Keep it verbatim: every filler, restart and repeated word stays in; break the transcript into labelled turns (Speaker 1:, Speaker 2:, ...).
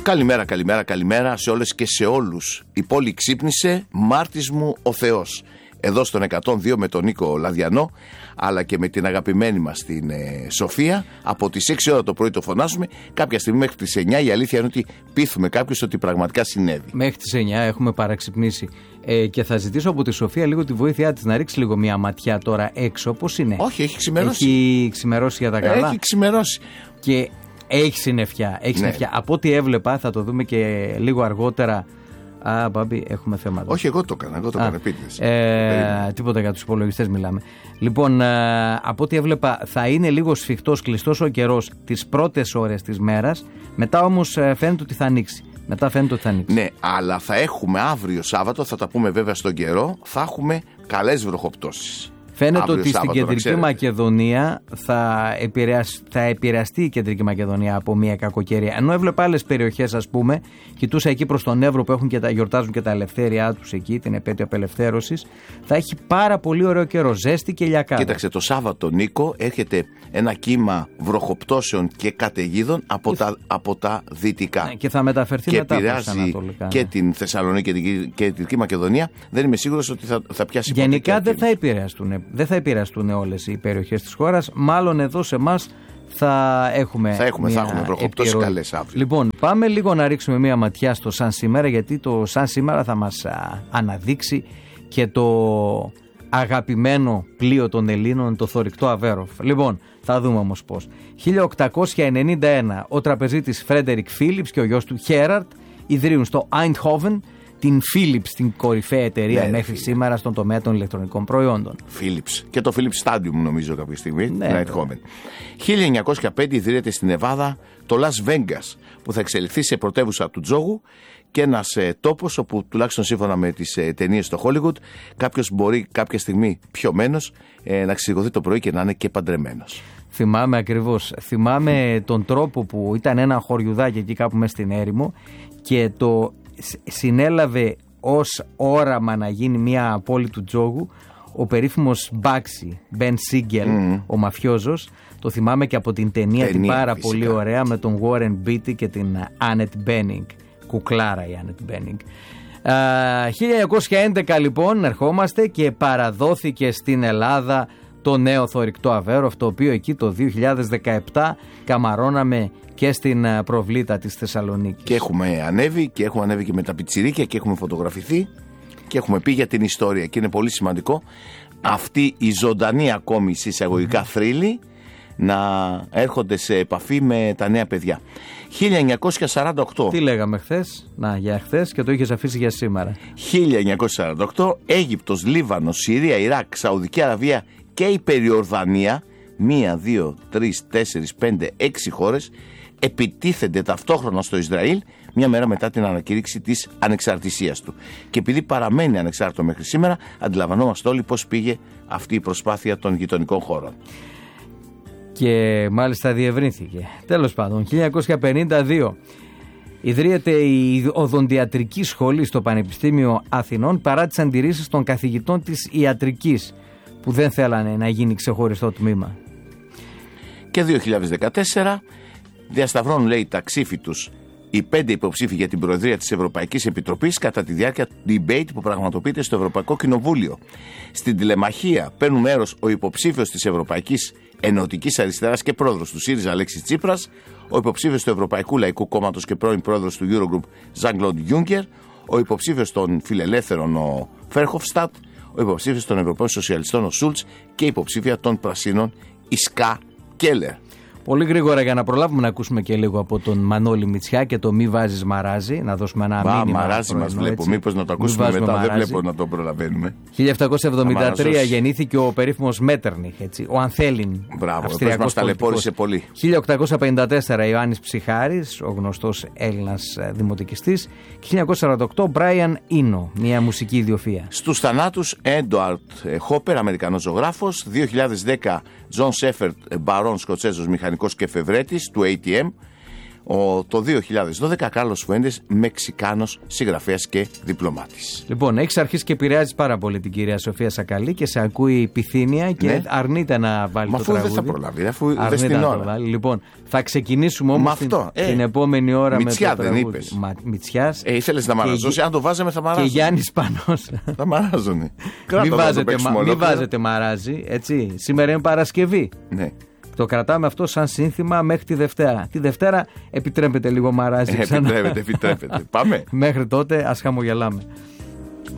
Speaker 1: Καλημέρα, καλημέρα, καλημέρα σε όλες και σε όλους. Η πόλη ξύπνησε, Μάρτης μου ο Θεός. Εδώ στον εκατόν δύο με τον Νίκο Λαδιανό, αλλά και με την αγαπημένη μας την ε, Σοφία. Από τις έξι ώρα το πρωί το φωνάζουμε. Κάποια στιγμή μέχρι τις εννιά η αλήθεια είναι ότι πείθουμε κάποιους ότι πραγματικά συνέβη.
Speaker 2: Μέχρι τις εννιά έχουμε παραξυπνήσει. Ε, και θα ζητήσω από τη Σοφία λίγο τη βοήθειά της να ρίξει λίγο μια ματιά τώρα έξω. Πώς είναι?
Speaker 1: Όχι, έχει ξημερώσει.
Speaker 2: Έχει ξημερώσει για τα καλά.
Speaker 1: Έχει ξημερώσει.
Speaker 2: Και έχει συννεφιά. Έχει
Speaker 1: Ναι.
Speaker 2: συννεφιά. Από ό,τι έβλεπα, θα το δούμε και λίγο αργότερα. Α, Μπάμπη, έχουμε θέματα.
Speaker 1: Όχι, εγώ το έκανα. Εγώ το έκανα επίτηδες.
Speaker 2: Ε, τίποτα για τους υπολογιστές μιλάμε. Λοιπόν, ε, από ό,τι έβλεπα, θα είναι λίγο σφιχτός, κλειστός ο καιρός τις πρώτες ώρες της μέρας. Μετά όμως ε, φαίνεται ότι θα ανοίξει. Μετά φαίνεται ότι θα ανοίξει.
Speaker 1: Ναι, αλλά θα έχουμε αύριο Σάββατο, θα τα πούμε βέβαια στον καιρό, θα έχουμε καλές βροχοπτώσεις.
Speaker 2: Φαίνεται
Speaker 1: Αύριο
Speaker 2: ότι
Speaker 1: Σάββατο,
Speaker 2: στην
Speaker 1: να
Speaker 2: Κεντρική
Speaker 1: ξέρετε.
Speaker 2: Μακεδονία θα, επηρεασ... θα επηρεαστεί η Κεντρική Μακεδονία από μια κακοκαιρία. Ενώ έβλεπα άλλες περιοχές, ας πούμε, κοιτούσα εκεί προς τον Εύρο που έχουν και τα, γιορτάζουν και τα ελευθέρια τους εκεί, την επέτειο απελευθέρωσης, θα έχει πάρα πολύ ωραίο καιρό, ζέστη και λιακάδα.
Speaker 1: Κοίταξε, το Σάββατο, Νίκο, έρχεται ένα κύμα βροχοπτώσεων και καταιγίδων από, τα, από τα δυτικά.
Speaker 2: Ναι, και θα μεταφερθεί
Speaker 1: και
Speaker 2: μετά προς
Speaker 1: επηρεάζει
Speaker 2: ανατολικά.
Speaker 1: και
Speaker 2: Ναι.
Speaker 1: την Θεσσαλονίκη και την Κεντρική Μακεδονία. Δεν είμαι σίγουρος ότι θα, θα πιάσει ποτέ
Speaker 2: Γενικά
Speaker 1: και
Speaker 2: δεν
Speaker 1: αυτή.
Speaker 2: θα επηρεαστούν, δεν θα επηρεαστούν όλες οι περιοχές της χώρας. Μάλλον εδώ σε εμάς θα έχουμε.
Speaker 1: Θα έχουμε,
Speaker 2: μια
Speaker 1: θα έχουμε βροχοπτώσεις
Speaker 2: επιρροή.
Speaker 1: καλές αύριο.
Speaker 2: Λοιπόν, πάμε λίγο να ρίξουμε μια ματιά στο σαν σήμερα, γιατί το σαν σήμερα θα μας α, αναδείξει και το αγαπημένο πλοίο των Ελλήνων, το θωρηκτό Αβέροφ. Λοιπόν, θα δούμε όμως πώς. χίλια οκτακόσια ενενήντα ένα ο τραπεζίτης Φρέντερικ Φίλιπς και ο γιος του Χέραρτ ιδρύουν στο Eindhoven την Philips, την κορυφαία εταιρεία
Speaker 1: Ναι,
Speaker 2: μέχρι
Speaker 1: φίλε.
Speaker 2: σήμερα στον τομέα των ηλεκτρονικών προϊόντων.
Speaker 1: Philips. Και το Philips Stadium νομίζω κάποια στιγμή.
Speaker 2: Ναι,
Speaker 1: στην Eindhoven. χίλια εννιακόσια πέντε ιδρύεται στην Νεβάδα το Las Vegas, που θα εξελιχθεί σε πρωτεύουσα του τζόγου και ένας ε, τόπος όπου, τουλάχιστον σύμφωνα με τις ε, ταινίες στο Hollywood, κάποιος μπορεί κάποια στιγμή πιωμένος ε, να ξεσηκωθεί το πρωί και να είναι και παντρεμένος.
Speaker 2: Θυμάμαι ακριβώς. Θυμάμαι τον τρόπο που ήταν ένα χωριουδάκι εκεί κάπου μέσα στην έρημο και το σ- συνέλαβε ως όραμα να γίνει μια πόλη του τζόγου ο περίφημος Μπάξι, Μπεν Σίγκελ,
Speaker 1: Mm.
Speaker 2: ο μαφιόζος. Το θυμάμαι και από την ταινία, την
Speaker 1: Ταινία,
Speaker 2: πάρα
Speaker 1: φυσικά.
Speaker 2: πολύ ωραία με τον Warren Beatty και την Άνετ Μπένιγκ. Κουκλάρα η Άνετ Μπένιγκ. χίλια εννιακόσια έντεκα λοιπόν ερχόμαστε και παραδόθηκε στην Ελλάδα το νέο θωρηκτό Αβέροφ, το οποίο εκεί το δύο χιλιάδες δεκαεπτά καμαρώναμε και στην α, προβλήτα της Θεσσαλονίκης.
Speaker 1: Και έχουμε ανέβει και έχουμε ανέβει και με τα πιτσιρίκια και έχουμε φωτογραφηθεί και έχουμε πει για την ιστορία. Και είναι πολύ σημαντικό αυτή η ζωντανή ακόμη συσσαγωγικά θρύλη να έρχονται σε επαφή με τα νέα παιδιά. χίλια εννιακόσια σαράντα οκτώ.
Speaker 2: Τι λέγαμε χθες? Να, για χθες και το είχες αφήσει για σήμερα.
Speaker 1: χίλια εννιακόσια σαράντα οκτώ Αίγυπτος, Λίβανος, Συρία, Ιράκ, Σαουδική Αραβία και η Περιορδανία, μία, δύο, τρεις, τέσσερις, πέντε, έξι χώρες επιτίθενται ταυτόχρονα στο Ισραήλ μια μέρα μετά την ανακήρυξη της ανεξαρτησίας του. Και επειδή παραμένει ανεξάρτητο μέχρι σήμερα, αντιλαμβανόμαστε όλοι πώς πήγε αυτή η προσπάθεια των γειτονικών χώρων.
Speaker 2: Και μάλιστα διευρύνθηκε. Τέλος πάντων, χίλια εννιακόσια πενήντα δύο ιδρύεται η οδοντιατρική σχολή στο Πανεπιστήμιο Αθηνών παρά τις αντιρρήσεις των καθηγητών της ιατρικής που δεν θέλανε να γίνει ξεχωριστό τμήμα.
Speaker 1: Και δύο χιλιάδες δεκατέσσερα διασταυρώνουν, λέει, τα ξύφη τους οι πέντε υποψήφοι για την Προεδρία της Ευρωπαϊκής Επιτροπής κατά τη διάρκεια του debate που πραγματοποιείται στο Ευρωπαϊκό Κοινοβούλιο. Στην τηλεμαχία παίρνουν μέρος ο υποψήφιος της Ευρωπαϊκής Ενωτικής Αριστεράς και πρόεδρος του ΣΥΡΙΖΑ Αλέξης Τσίπρας, ο υποψήφιος του Ευρωπαϊκού Λαϊκού Κόμματος και πρώην πρόεδρος του Eurogroup Jean-Claude Juncker, ο υποψήφιος των Φιλελεύθερων ο Φέρχοφστατ, ο υποψήφιος των Ευρωπαίων Σοσιαλιστών ο Σούλτς και η υποψήφια των Πρασίνων η Σκά Κέλλερ.
Speaker 2: Πολύ γρήγορα για να προλάβουμε να ακούσουμε και λίγο από τον Μανώλη Μητσιά και το «Μη βάζεις μαράζι», να δώσουμε ένα
Speaker 1: Μα,
Speaker 2: μήνυμα.
Speaker 1: μαράζι μας
Speaker 2: πρωινό,
Speaker 1: βλέπω,
Speaker 2: έτσι.
Speaker 1: μήπως να το
Speaker 2: Μη
Speaker 1: ακούσουμε
Speaker 2: βάζουμε
Speaker 1: μετά, δεν
Speaker 2: μαράζι.
Speaker 1: βλέπω να το προλαβαίνουμε.
Speaker 2: χίλια επτακόσια εβδομήντα τρία
Speaker 1: Αμαραζός.
Speaker 2: γεννήθηκε ο περίφημος Μέττερνιχ, έτσι, ο Ανθέλιν.
Speaker 1: Μπράβο,
Speaker 2: Αυστριακός
Speaker 1: μας ταλαιπώρησε
Speaker 2: πολιτικός.
Speaker 1: πολύ.
Speaker 2: χίλια οκτακόσια πενήντα τέσσερα Ιωάννης Ψυχάρης, ο γνωστός Έλληνας ε, δημοτικιστής. Και χίλια εννιακόσια σαράντα οκτώ Μπράιαν Ίνο, μια μουσική ιδιοφυΐα.
Speaker 1: Στους θανάτους, Έντουαρτ Χόπερ, Αμερικανός ζωγράφος. δύο χιλιάδες δέκα Τζον Σέφερτ, Μπαρόν, Σκοτσέζος μηχανικός και εφευρέτης του έι τι εμ. ο, το δύο χιλιάδες δώδεκα Κάρλος Φουέντες, Μεξικάνος συγγραφέας και διπλωμάτης.
Speaker 2: Λοιπόν, έχεις αρχίσει και επηρεάζεις πάρα πολύ την κυρία Σοφία Σακαλή και σε ακούει πυθύνια και ναι. αρνείται να βάλει. Μα το τραγούδι.
Speaker 1: Αφού δεν θα προλάβει, αφού δεν στην ώρα.
Speaker 2: Λοιπόν, θα ξεκινήσουμε όμως την, ε, την επόμενη ώρα
Speaker 1: Μητσιά,
Speaker 2: με το
Speaker 1: δεν
Speaker 2: τραγούδι.
Speaker 1: είπες.
Speaker 2: Μα, Μητσιάς.
Speaker 1: Ε, ήθελες να μαραζώσει, αν το βάζαμε θα μαράζουν.
Speaker 2: Και Γιάννης Πανός.
Speaker 1: Θα μαράζουν.
Speaker 2: Μην βάζετε, μα, μη βάζετε μαράζι, έτσι. Σήμερα είναι Παρασκευή.
Speaker 1: Ναι.
Speaker 2: Το κρατάμε αυτό σαν σύνθημα μέχρι τη Δευτέρα. Τη Δευτέρα επιτρέπετε λίγο μαράζι ξανά.
Speaker 1: Επιτρέπετε, επιτρέπετε. Πάμε.
Speaker 2: Μέχρι τότε ας χαμογελάμε.